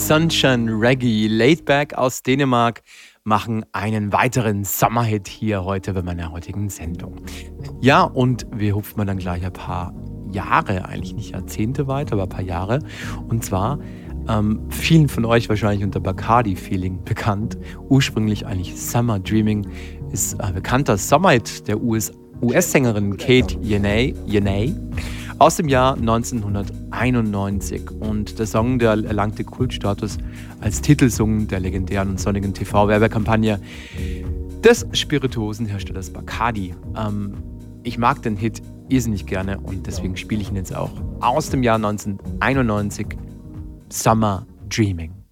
Sunshine Reggae. Laidback aus Dänemark machen einen weiteren Sommerhit hier heute bei meiner heutigen Sendung. Ja, und wir hupfen dann gleich ein paar Jahre, eigentlich nicht Jahrzehnte weiter, aber ein paar Jahre. Und zwar vielen von euch wahrscheinlich unter Bacardi-Feeling bekannt. Ursprünglich eigentlich Summer Dreaming ist ein bekannter Sommerhit der US-Sängerin Kate Yenay aus dem Jahr 1991. Und der Song, der erlangte Kultstatus als Titelsong der legendären und sonnigen TV-Werbekampagne des Spirituosenherstellers Bacardi. Ich mag den Hit irrsinnig gerne und deswegen spiele ich ihn jetzt auch aus dem Jahr 1991, Summer Dreaming.